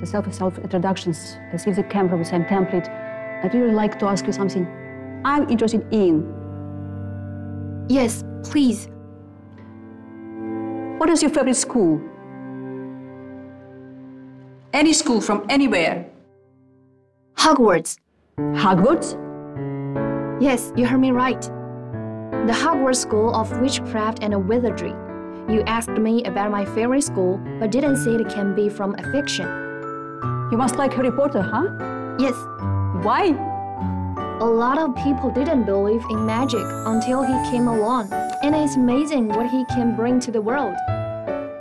the self-introductions as if they came from the same template. I'd really like to ask you something I'm interested in. Yes, please. What is your favorite school? Any school from anywhere. Hogwarts. Hogwarts? Yes, you heard me right. The Hogwarts School of Witchcraft and Wizardry. You asked me about my favorite school, but didn't say it can be from a fiction. You must like Harry Potter, huh? Yes. Why? A lot of people didn't believe in magic until he came along, and it's amazing what he can bring to the world.